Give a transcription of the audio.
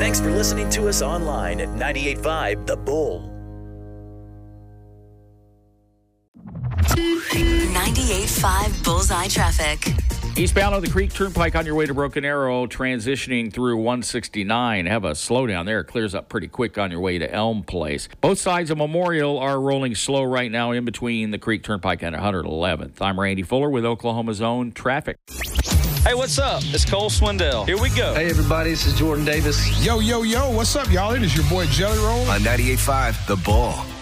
Thanks for listening to us online at 98.5 The Bull. 98.5 Bullseye Traffic. Eastbound on the Creek Turnpike on your way to Broken Arrow, transitioning through 169. Have a slowdown there. It clears up pretty quick on your way to Elm Place. Both sides of Memorial are rolling slow right now in between the Creek Turnpike and 111th. I'm Randy Fuller with Oklahoma's own traffic. Hey, what's up? It's Cole Swindell. Here we go. Hey, everybody. This is Jordan Davis. Yo. What's up, y'all? It is your boy Jelly Roll. On 98.5 The Bull.